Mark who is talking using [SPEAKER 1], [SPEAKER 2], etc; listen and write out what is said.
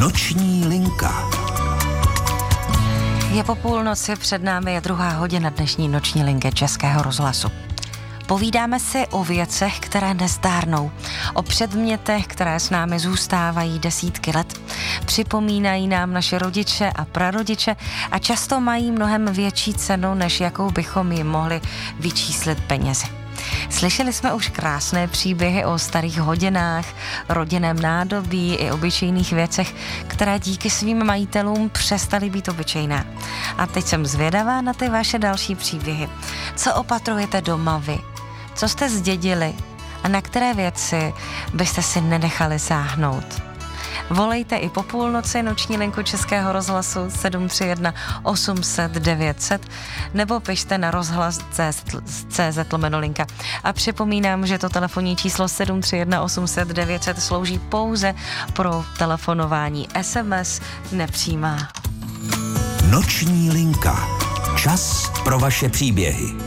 [SPEAKER 1] Noční linka.
[SPEAKER 2] Je po půlnoci, před námi je 2. hodina dnešní noční linky Českého rozhlasu. Povídáme si o věcech, které nezdárnou, o předmětech, které s námi zůstávají desítky let. Připomínají nám naše rodiče a prarodiče a často mají mnohem větší cenu, než jakou bychom jim mohli vyčíslit penězi. Slyšeli jsme už krásné příběhy o starých hodinách, rodinném nádobí i obyčejných věcech, které díky svým majitelům přestaly být obyčejné. A teď jsem zvědavá na ty vaše další příběhy. Co opatrujete doma vy? Co jste zdědili? A na které věci byste si nenechali sáhnout? Volejte i po půlnoci noční linku Českého rozhlasu 731 800 900 nebo pište na rozhlas.cz/linka. A připomínám, že to telefonní číslo 731 800 900 slouží pouze pro telefonování. SMS nepřijímá.
[SPEAKER 1] Noční linka. Čas pro vaše příběhy.